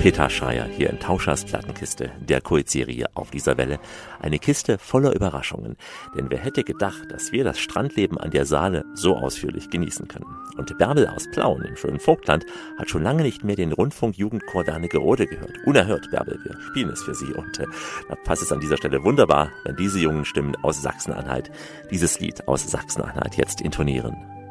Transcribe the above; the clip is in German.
Peter Schreier hier in Tauschers Plattenkiste, der Kultserie auf dieser Welle. Eine Kiste voller Überraschungen. Denn wer hätte gedacht, dass wir das Strandleben an der Saale so ausführlich genießen können. Und Bärbel aus Plauen im schönen Vogtland hat schon lange nicht mehr den Rundfunk-Jugendchor Wernigerode gehört. Unerhört, Bärbel, wir spielen es für Sie. Und da passt es an dieser Stelle wunderbar, wenn diese jungen Stimmen aus Sachsen-Anhalt dieses Lied aus Sachsen-Anhalt jetzt intonieren.